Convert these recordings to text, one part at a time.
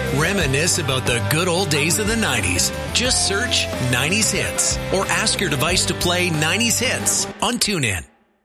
Reminisce about the good old days of the 90s. Just search 90s Hits or ask your device to play 90s Hits on TuneIn.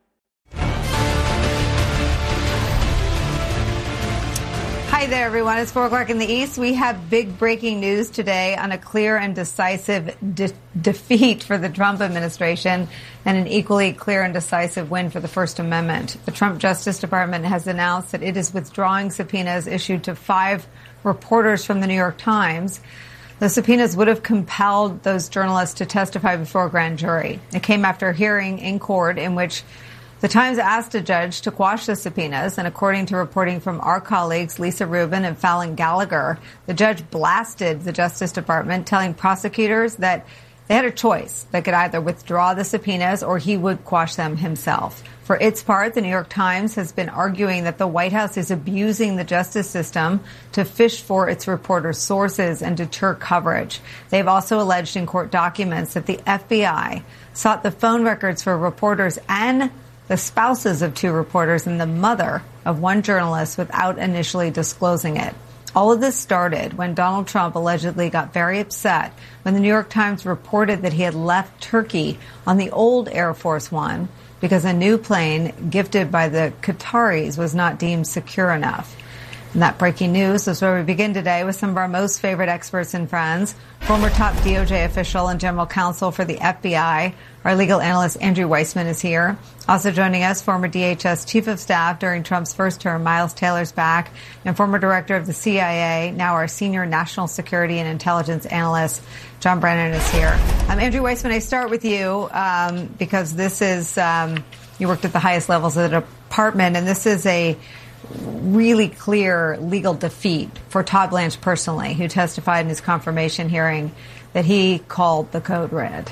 Hi there, everyone. It's 4 o'clock in the East. We have big breaking news today on a clear and decisive defeat for the Trump administration and an equally clear and decisive win for the First Amendment. The Trump Justice Department has announced that it is withdrawing subpoenas issued to 5 reporters from the New York Times. The subpoenas would have compelled those journalists to testify before a grand jury. It came after a hearing in court in which the Times asked a judge to quash the subpoenas, and according to reporting from our colleagues Lisa Rubin and Fallon Gallagher, the judge blasted the Justice Department, telling prosecutors that they had a choice. They could either withdraw the subpoenas or he would quash them himself. For its part, the New York Times has been arguing that the White House is abusing the justice system to fish for its reporters' sources and deter coverage. They've also alleged in court documents that the FBI sought the phone records for reporters and the spouses of 2 reporters and the mother of 1 journalist without initially disclosing it. All of this started when Donald Trump allegedly got very upset when the New York Times reported that he had left Turkey on the old Air Force One because a new plane gifted by the Qataris was not deemed secure enough. And that breaking news is where we begin today with some of our most favorite experts and friends. Former top DOJ official and general counsel for the FBI, our legal analyst Andrew Weissmann is here. Also joining us, former DHS chief of staff during Trump's first term, Miles Taylor's back, and former director of the CIA, now our senior national security and intelligence analyst, John Brennan is here. Andrew Weissmann, I start with you because this is, you worked at the highest levels of the department, and this is a really clear legal defeat for Todd Blanche personally, who testified in his confirmation hearing that he called the code red.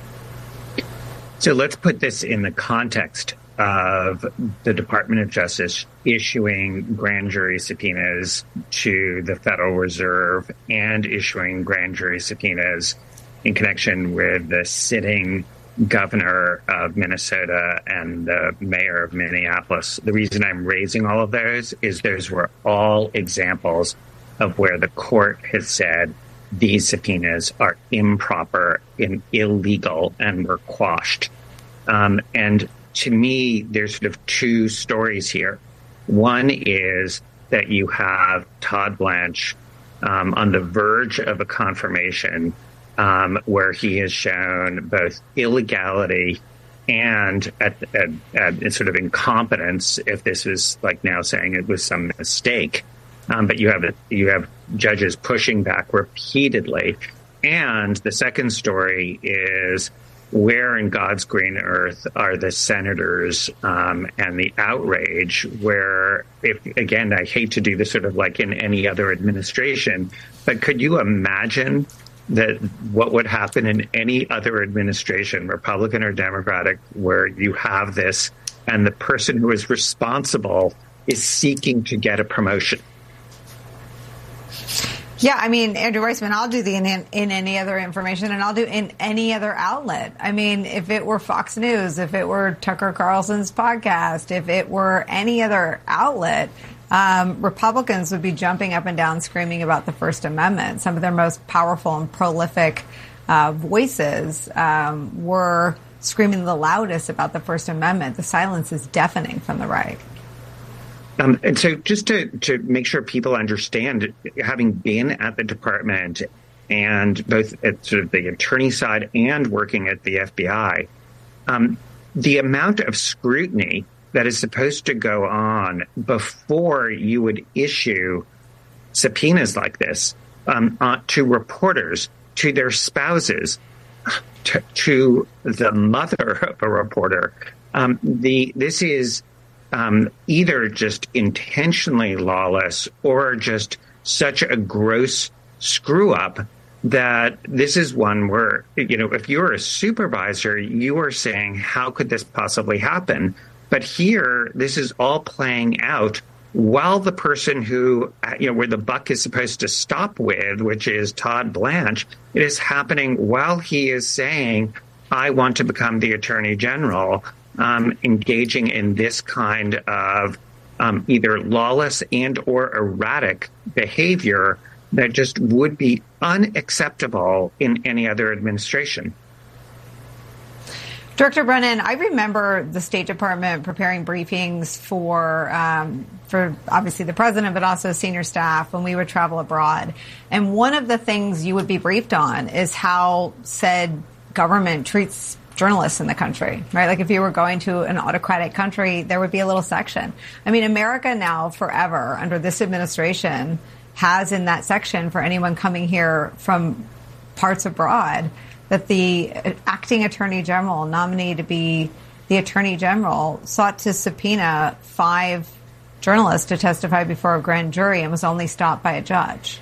So let's put this in the context of the Department of Justice issuing grand jury subpoenas to the Federal Reserve and issuing grand jury subpoenas in connection with the sitting governor of Minnesota and the mayor of Minneapolis. The reason I'm raising all of those is those were all examples of where the court has said these subpoenas are improper and illegal and were quashed. And to me, there's sort of 2 stories here. One is that you have Todd Blanche on the verge of a confirmation where he has shown both illegality and at sort of incompetence, if this is like now saying it was some mistake. But you have judges pushing back repeatedly. And the second story is where in God's green earth are the senators and the outrage where, if again, I hate to do this sort of like in any other administration, but could you imagine that what would happen in any other administration, Republican or Democratic, where you have this and the person who is responsible is seeking to get a promotion? Yeah, I mean, Andrew Weissmann, I'll do the in any other information, and I'll do in any other outlet. I mean, if it were Fox News, if it were Tucker Carlson's podcast, if it were any other outlet, Republicans would be jumping up and down screaming about the First Amendment. Some of their most powerful and prolific voices were screaming the loudest about the First Amendment. The silence is deafening from the right. And so just to make sure people understand, having been at the department and both at sort of the attorney side and working at the FBI, the amount of scrutiny that is supposed to go on before you would issue subpoenas like this to reporters, to their spouses, to the mother of a reporter. This is either just intentionally lawless or just such a gross screw up that this is one where, you know, if you're a supervisor, you are saying, how could this possibly happen? But here, this is all playing out while the person who, you know, where the buck is supposed to stop with, which is Todd Blanche, it is happening while he is saying, I want to become the attorney general, engaging in this kind of either lawless and or erratic behavior that just would be unacceptable in any other administration. Director Brennan, I remember the State Department preparing briefings for obviously the president, but also senior staff when we would travel abroad. And one of the things you would be briefed on is how said government treats journalists in the country, right? Like if you were going to an autocratic country, there would be a little section. I mean, America now forever under this administration has in that section for anyone coming here from parts abroad that the acting attorney general, nominee to be the attorney general, sought to subpoena 5 journalists to testify before a grand jury and was only stopped by a judge.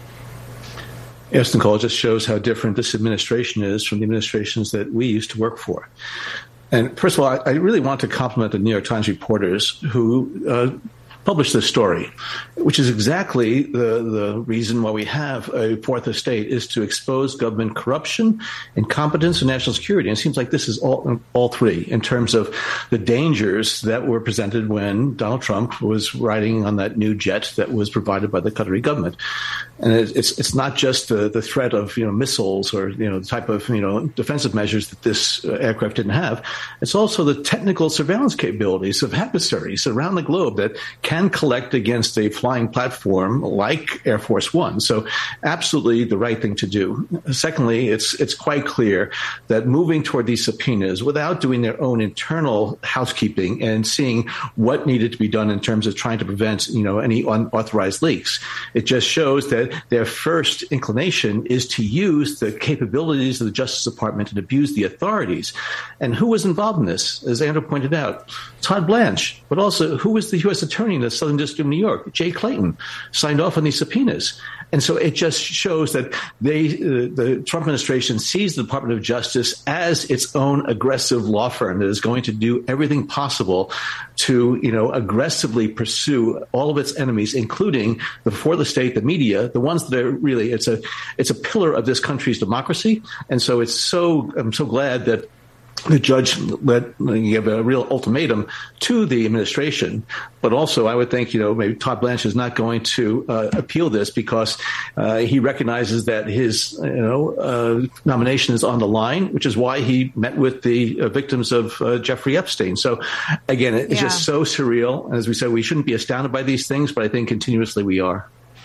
Yes, Nicole, it just shows how different this administration is from the administrations that we used to work for. And first of all, I really want to compliment the New York Times reporters who published this story, which is exactly the reason why we have a fourth estate, is to expose government corruption, incompetence, and national security. And it seems like this is all three in terms of the dangers that were presented when Donald Trump was riding on that new jet that was provided by the Qatari government. And it's not just the threat of missiles or the type of defensive measures that this aircraft didn't have. It's also the technical surveillance capabilities of adversaries around the globe that can collect against a flying platform like Air Force One. So absolutely the right thing to do. Secondly, it's quite clear that moving toward these subpoenas without doing their own internal housekeeping and seeing what needed to be done in terms of trying to prevent any unauthorized leaks, it just shows that their first inclination is to use the capabilities of the Justice Department and abuse the authorities. And who was involved in this? As Andrew pointed out, Todd Blanche, but also who was the U.S. Attorney in the Southern District of New York? Jay Clayton signed off on these subpoenas. And so it just shows that the Trump administration sees the Department of Justice as its own aggressive law firm that is going to do everything possible to, aggressively pursue all of its enemies, including the fourth estate, the media, the ones that are really, it's a pillar of this country's democracy. And so I'm so glad that the judge gave a real ultimatum to the administration. But also, I would think, maybe Todd Blanche is not going to appeal this because he recognizes that his, nomination is on the line, which is why he met with the victims of Jeffrey Epstein. So, again, it's just so surreal. As we said, we shouldn't be astounded by these things, but I think continuously we are.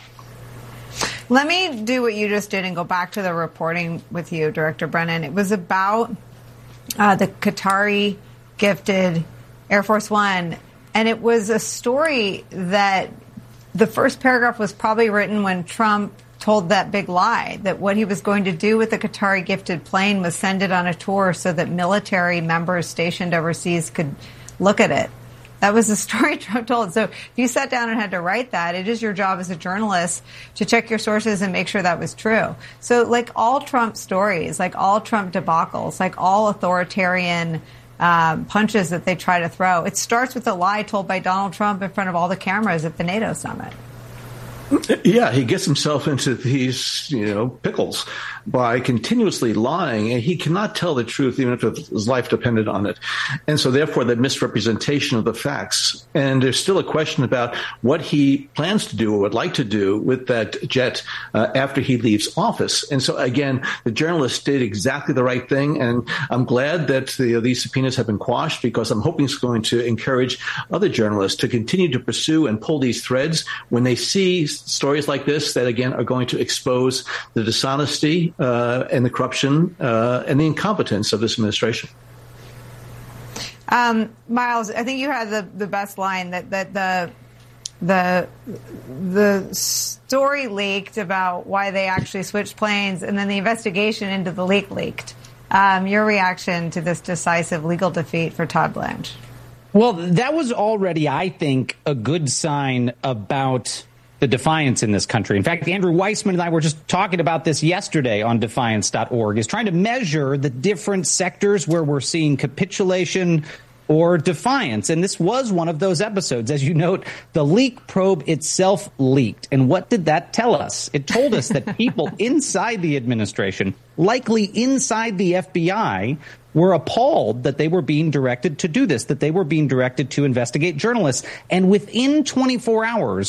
Let me do what you just did and go back to the reporting with you, Director Brennan. It was about the Qatari gifted Air Force One. And it was a story that the first paragraph was probably written when Trump told that big lie, that what he was going to do with the Qatari gifted plane was send it on a tour so that military members stationed overseas could look at it. That was the story Trump told. So if you sat down and had to write that, it is your job as a journalist to check your sources and make sure that was true. So like all Trump stories, like all Trump debacles, like all authoritarian punches that they try to throw, it starts with a lie told by Donald Trump in front of all the cameras at the NATO summit. Yeah, he gets himself into these, pickles by continuously lying, and he cannot tell the truth even if his life depended on it. And so therefore the misrepresentation of the facts. And there's still a question about what he plans to do or would like to do with that jet after he leaves office. And so again, the journalists did exactly the right thing. And I'm glad that these subpoenas have been quashed, because I'm hoping it's going to encourage other journalists to continue to pursue and pull these threads when they see stories like this that, again, are going to expose the dishonesty and the corruption and the incompetence of this administration. Miles, I think you had the best line that the story leaked about why they actually switched planes, and then the investigation into the leak leaked. Your reaction to this decisive legal defeat for Todd Blanche? Well, that was already, I think, a good sign about the defiance in this country. In fact, Andrew Weissman and I were just talking about this yesterday on defiance.org, is trying to measure the different sectors where we're seeing capitulation or defiance. And this was one of those episodes. As you note, the leak probe itself leaked. And what did that tell us? It told us that people inside the administration, likely inside the FBI, were appalled that they were being directed to do this, that they were being directed to investigate journalists. And within 24 hours,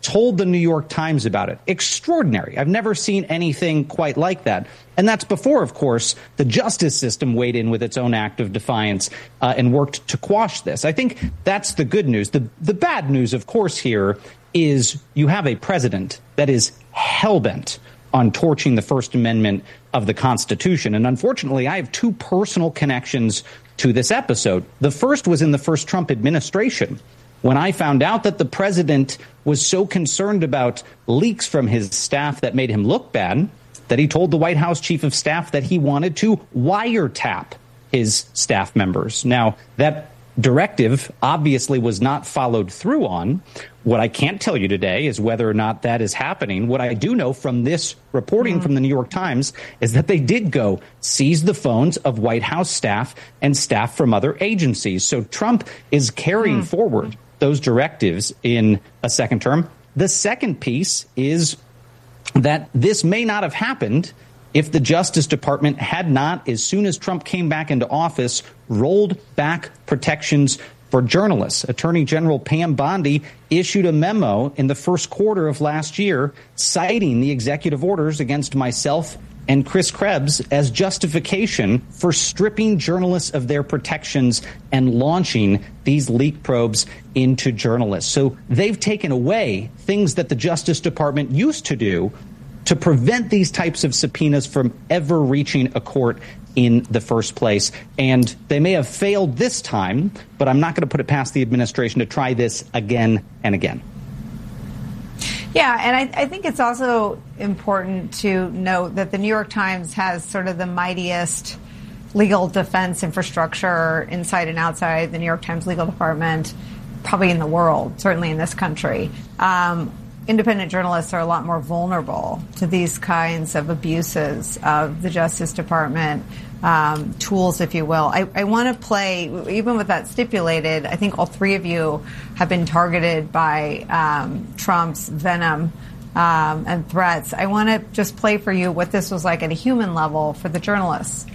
told the New York Times about it. Extraordinary. I've never seen anything quite like that. And that's before, of course, the justice system weighed in with its own act of defiance and worked to quash this. I think that's the good news. The bad news, of course, here is you have a president that is hell-bent on torching the First Amendment of the Constitution. And unfortunately, I have two personal connections to this episode. The first was in the first Trump administration, when I found out that the president was so concerned about leaks from his staff that made him look bad, that he told the White House chief of staff that he wanted to wiretap his staff members. Now, that directive obviously was not followed through on. What I can't tell you today is whether or not that is happening. What I do know from this reporting from the New York Times is that they did go seize the phones of White House staff and staff from other agencies. So Trump is carrying forward those directives in a second term. The second piece is that this may not have happened if the Justice Department had not, as soon as Trump came back into office, rolled back protections for journalists. Attorney General Pam Bondi issued a memo in the first quarter of last year citing the executive orders against myself and Chris Krebs as justification for stripping journalists of their protections and launching these leak probes into journalists. So they've taken away things that the Justice Department used to do to prevent these types of subpoenas from ever reaching a court in the first place. And they may have failed this time, but I'm not going to put it past the administration to try this again and again. Yeah, and I think it's also important to note that the New York Times has sort of the mightiest legal defense infrastructure inside and outside the New York Times legal department, probably in the world, certainly in this country. Independent journalists are a lot more vulnerable to these kinds of abuses of the Justice Department tools, if you will. I want to play, even with that stipulated, I think all three of you have been targeted by Trump's venom and threats. I want to just play for you what this was like at a human level for the journalists.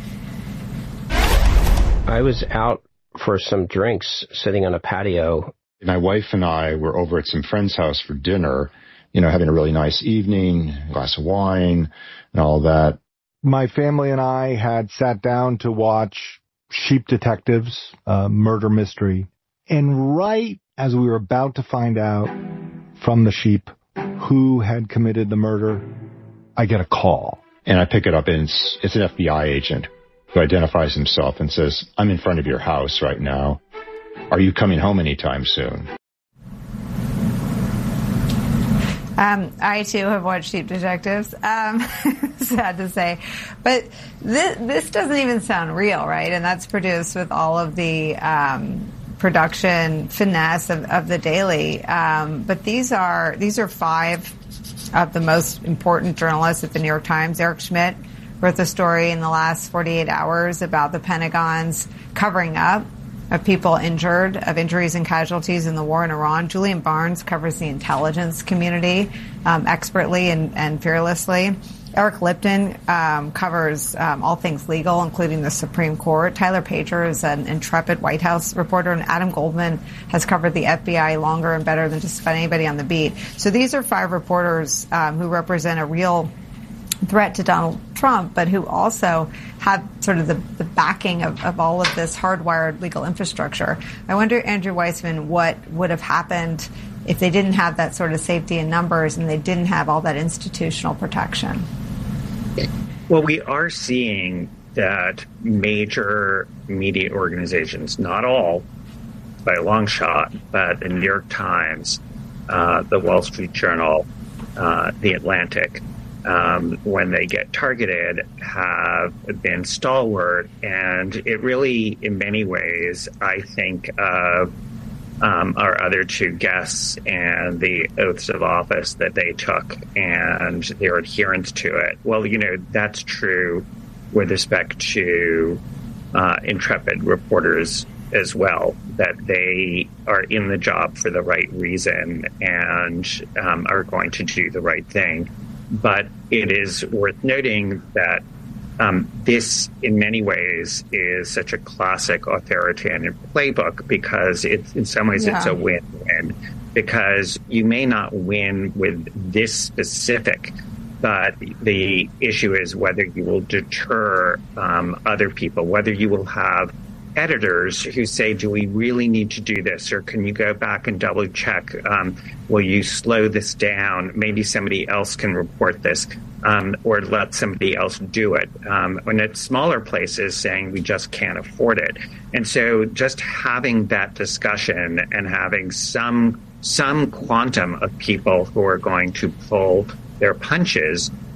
I was out for some drinks sitting on a patio. My wife and I were over at some friend's house for dinner, having a really nice evening, a glass of wine and all that. My family and I had sat down to watch Sheep Detectives, murder mystery. And right as we were about to find out from the sheep who had committed the murder, I get a call. And I pick it up, and it's an FBI agent who identifies himself and says, "I'm in front of your house right now. Are you coming home anytime soon?" I, too, have watched Sheep Detectives, sad to say. But this doesn't even sound real, right? And that's produced with all of the production finesse of the Daily. But these are five of the most important journalists at the New York Times. Eric Schmidt wrote the story in the last 48 hours about the Pentagon's covering up of people injured, of injuries and casualties in the war in Iran. Julian Barnes covers the intelligence community expertly and fearlessly. Eric Lipton covers all things legal, including the Supreme Court. Tyler Pager is an intrepid White House reporter, and Adam Goldman has covered the FBI longer and better than just about anybody on the beat. So these are five reporters who represent a real threat to Donald Trump, but who also have sort of the backing of all of this hardwired legal infrastructure. I wonder, Andrew Weissmann, what would have happened if they didn't have that sort of safety in numbers and they didn't have all that institutional protection? Well, we are seeing that major media organizations, not all by a long shot, but the New York Times, the Wall Street Journal, the Atlantic, when they get targeted, have been stalwart. And it really, in many ways, I think of our other two guests and the oaths of office that they took and their adherence to it. Well, that's true with respect to intrepid reporters as well, that they are in the job for the right reason and are going to do the right thing. But it is worth noting that this, in many ways, is such a classic authoritarian playbook because in some ways it's a win-win. because you may not win with this specific, but the issue is whether you will deter other people, whether you will have editors who say, do we really need to do this? Or can you go back and double check? Will you slow this down? Maybe somebody else can report this, or let somebody else do it. And at smaller places saying we just can't afford it. And so just having that discussion and having some quantum of people who are going to pull their punches